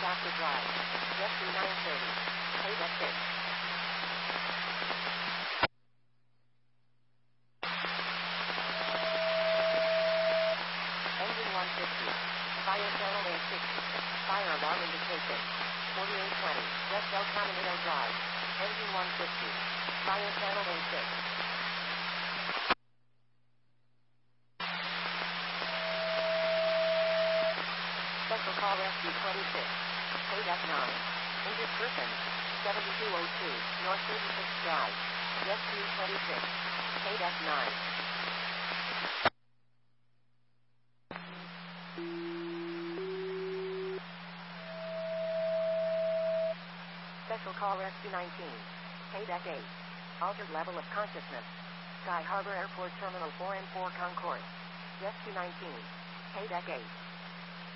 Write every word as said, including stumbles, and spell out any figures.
after drive. Rescue nine thirty. Paid at six. Engine one fifty. Fire channel A sixty. Fire alarm indication. forty-eight twenty. West El Camino Drive. Engine one fifty. Fire channel A six. Special call rescue twenty-six. Paid at nine. Injured person. seventy-two oh two. North thirty-sixth Drive. Rescue twenty-six. Paid at nine. Special call rescue nineteen. Paid at eight. Altered level of consciousness. Sky Harbor Airport Terminal four and four Concourse. Rescue nineteen. Paid at eight.